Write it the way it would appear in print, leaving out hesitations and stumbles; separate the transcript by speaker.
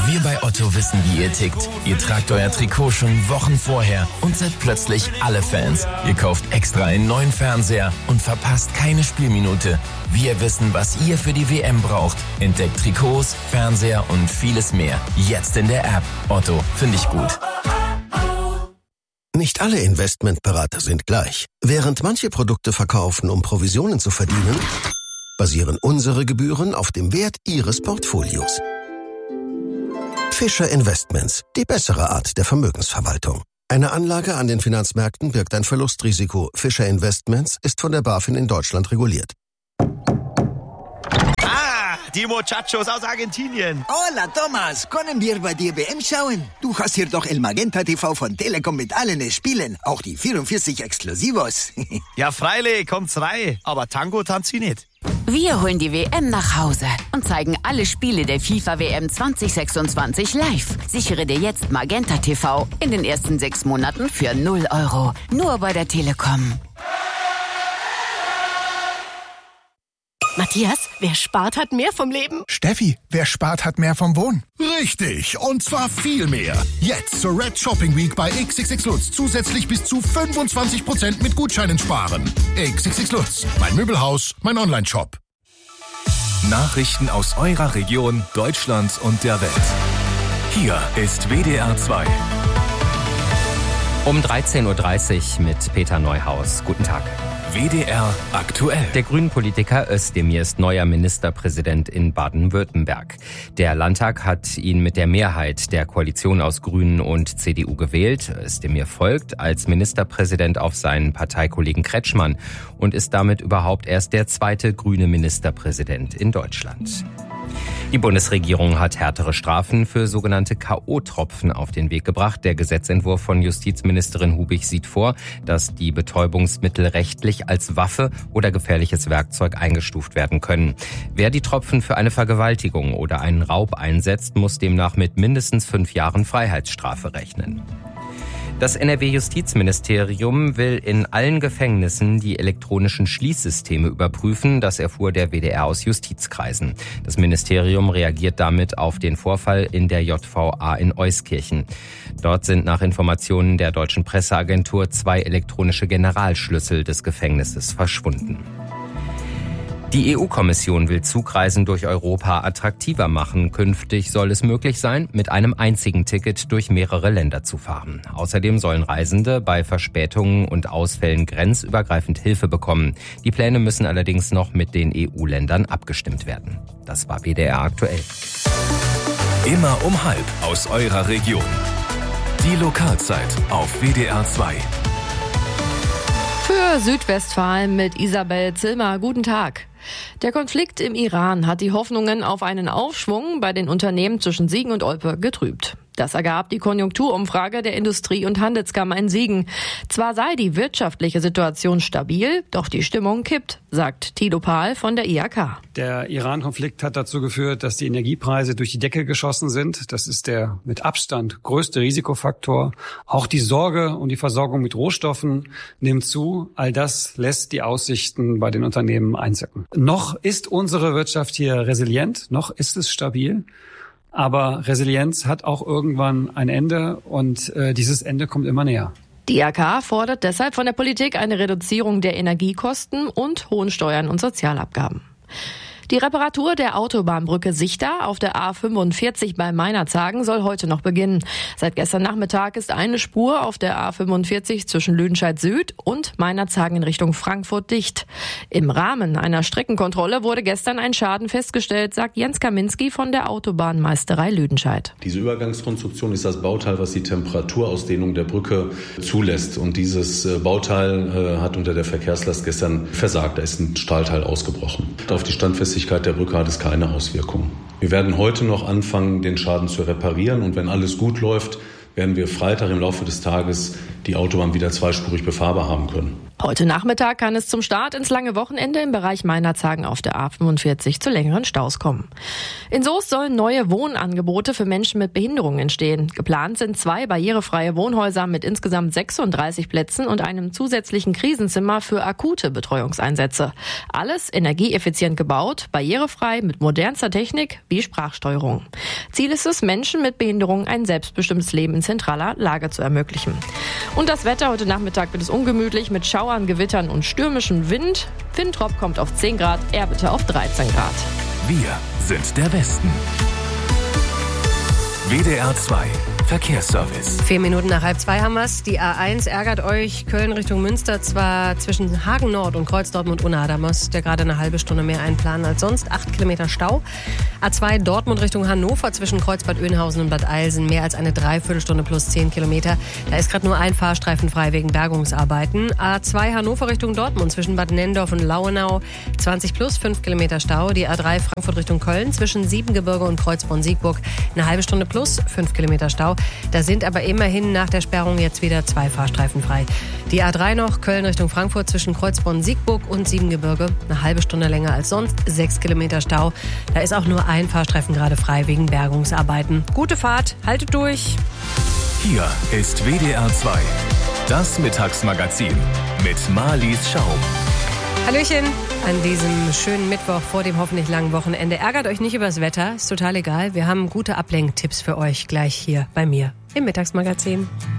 Speaker 1: Wir bei Otto wissen, wie ihr tickt. Ihr tragt euer Trikot schon Wochen vorher und seid plötzlich alle Fans. Ihr kauft extra einen neuen Fernseher und verpasst keine Spielminute. Wir wissen, was ihr für die WM braucht. Entdeckt Trikots, Fernseher und vieles mehr. Jetzt in der App. Otto, finde ich gut.
Speaker 2: Nicht alle Investmentberater sind gleich. Während manche Produkte verkaufen, um Provisionen zu verdienen, basieren unsere Gebühren auf dem Wert Ihres Portfolios. Fischer Investments, die bessere Art der Vermögensverwaltung. Eine Anlage an den Finanzmärkten birgt ein Verlustrisiko. Fischer Investments ist von der BaFin in Deutschland reguliert.
Speaker 3: Die Muchachos aus Argentinien.
Speaker 4: Hola, Thomas. Können wir bei dir WM schauen? Du hast hier doch El Magenta TV von Telekom mit allen Spielen. Auch die 44 Exklusivos.
Speaker 3: Ja, freilich, kommt's rein. Aber Tango tanzt sie nicht.
Speaker 5: Wir holen die WM nach Hause und zeigen alle Spiele der FIFA WM 2026 live. Sichere dir jetzt Magenta TV in den ersten 6 Monaten für 0 €. Nur bei der Telekom.
Speaker 6: Matthias, wer spart, hat mehr vom Leben.
Speaker 7: Steffi, wer spart, hat mehr vom Wohnen. Richtig, und zwar viel mehr. Jetzt zur Red Shopping Week bei XXX Lutz zusätzlich bis zu 25% mit Gutscheinen sparen. XXX Lutz, mein Möbelhaus, mein Online-Shop.
Speaker 8: Nachrichten aus eurer Region, Deutschland und der Welt. Hier ist WDR 2.
Speaker 9: Um 13.30 Uhr mit Peter Neuhaus. Guten Tag.
Speaker 8: WDR aktuell.
Speaker 9: Der Grünen-Politiker Özdemir ist neuer Ministerpräsident in Baden-Württemberg. Der Landtag hat ihn mit der Mehrheit der Koalition aus Grünen und CDU gewählt. Özdemir folgt als Ministerpräsident auf seinen Parteikollegen Kretschmann und ist damit überhaupt erst der zweite grüne Ministerpräsident in Deutschland. Die Bundesregierung hat härtere Strafen für sogenannte K.O.-Tropfen auf den Weg gebracht. Der Gesetzentwurf von Justizministerin Hubig sieht vor, dass die Betäubungsmittel rechtlich als Waffe oder gefährliches Werkzeug eingestuft werden können. Wer die Tropfen für eine Vergewaltigung oder einen Raub einsetzt, muss demnach mit mindestens 5 Jahren Freiheitsstrafe rechnen. Das NRW-Justizministerium will in allen Gefängnissen die elektronischen Schließsysteme überprüfen. Das erfuhr der WDR aus Justizkreisen. Das Ministerium reagiert damit auf den Vorfall in der JVA in Euskirchen. Dort sind nach Informationen der deutschen Presseagentur 2 elektronische Generalschlüssel des Gefängnisses verschwunden. Die EU-Kommission will Zugreisen durch Europa attraktiver machen. Künftig soll es möglich sein, mit einem einzigen Ticket durch mehrere Länder zu fahren. Außerdem sollen Reisende bei Verspätungen und Ausfällen grenzübergreifend Hilfe bekommen. Die Pläne müssen allerdings noch mit den EU-Ländern abgestimmt werden. Das war WDR aktuell.
Speaker 8: Immer um 12:30 aus eurer Region. Die Lokalzeit auf WDR 2.
Speaker 10: Für Südwestfalen mit Isabel Zillmer. Guten Tag. Der Konflikt im Iran hat die Hoffnungen auf einen Aufschwung bei den Unternehmen zwischen Siegen und Olpe getrübt. Das ergab die Konjunkturumfrage der Industrie- und Handelskammer in Siegen. Zwar sei die wirtschaftliche Situation stabil, doch die Stimmung kippt, sagt Thilo Pahl von der IHK.
Speaker 11: Der Iran-Konflikt hat dazu geführt, dass die Energiepreise durch die Decke geschossen sind. Das ist der mit Abstand größte Risikofaktor. Auch die Sorge um die Versorgung mit Rohstoffen nimmt zu. All das lässt die Aussichten bei den Unternehmen einsacken. Noch ist unsere Wirtschaft hier resilient, noch ist es stabil. Aber Resilienz hat auch irgendwann ein Ende und dieses Ende kommt immer näher.
Speaker 10: Die IHK fordert deshalb von der Politik eine Reduzierung der Energiekosten und hohen Steuern und Sozialabgaben. Die Reparatur der Autobahnbrücke Sichta auf der A45 bei Meinerzhagen soll heute noch beginnen. Seit gestern Nachmittag ist eine Spur auf der A45 zwischen Lüdenscheid Süd und Meinerzhagen in Richtung Frankfurt dicht. Im Rahmen einer Streckenkontrolle wurde gestern ein Schaden festgestellt, sagt Jens Kaminski von der Autobahnmeisterei Lüdenscheid.
Speaker 12: Diese Übergangskonstruktion ist das Bauteil, was die Temperaturausdehnung der Brücke zulässt. Und dieses Bauteil hat unter der Verkehrslast gestern versagt. Da ist ein Stahlteil ausgebrochen. Auf die Standfestigkeit der Brücke hat es keine Auswirkungen. Wir werden heute noch anfangen, den Schaden zu reparieren. Und wenn alles gut läuft, werden wir Freitag im Laufe des Tages die Autobahn wieder zweispurig befahrbar haben können.
Speaker 10: Heute Nachmittag kann es zum Start ins lange Wochenende im Bereich Meinerzhagen auf der A45 zu längeren Staus kommen. In Soest sollen neue Wohnangebote für Menschen mit Behinderungen entstehen. Geplant sind 2 barrierefreie Wohnhäuser mit insgesamt 36 Plätzen und einem zusätzlichen Krisenzimmer für akute Betreuungseinsätze. Alles energieeffizient gebaut, barrierefrei mit modernster Technik wie Sprachsteuerung. Ziel ist es, Menschen mit Behinderungen ein selbstbestimmtes Leben in zentraler Lage zu ermöglichen. Und das Wetter, heute Nachmittag wird es ungemütlich mit Schauern, Gewittern und stürmischem Wind. Windrop kommt auf 10 Grad, Erbitte auf 13 Grad.
Speaker 8: Wir sind der Westen. WDR 2 Verkehrsservice.
Speaker 13: 4 Minuten nach 1:30 haben wir's. Die A1 ärgert euch. Köln Richtung Münster zwar zwischen Hagen Nord und Kreuz Dortmund-Unna. Da müsst ihr gerade eine halbe Stunde mehr einplanen als sonst. 8 Kilometer Stau. A2 Dortmund Richtung Hannover zwischen Kreuzbad Oeynhausen und Bad Eilsen. Mehr als eine Dreiviertelstunde plus 10 Kilometer. Da ist gerade nur ein Fahrstreifen frei wegen Bergungsarbeiten. A2 Hannover Richtung Dortmund zwischen Bad Nendorf und Lauenau. 20 plus 5 Kilometer Stau. Die A3 Frankfurt Richtung Köln zwischen Siebengebirge und Kreuzborn-Siegburg. Eine halbe Stunde plus 5 Kilometer Stau. Da sind aber immerhin nach der Sperrung jetzt wieder 2 Fahrstreifen frei. Die A3 noch, Köln Richtung Frankfurt zwischen Kreuzborn-Siegburg und Siebengebirge. Eine halbe Stunde länger als sonst, 6 Kilometer Stau. Da ist auch nur ein Fahrstreifen gerade frei wegen Bergungsarbeiten. Gute Fahrt, haltet durch.
Speaker 8: Hier ist WDR 2, das Mittagsmagazin mit Marlies Schaum.
Speaker 13: Hallöchen an diesem schönen Mittwoch vor dem hoffentlich langen Wochenende. Ärgert euch nicht übers Wetter, ist total egal. Wir haben gute Ablenktipps für euch gleich hier bei mir im Mittagsmagazin.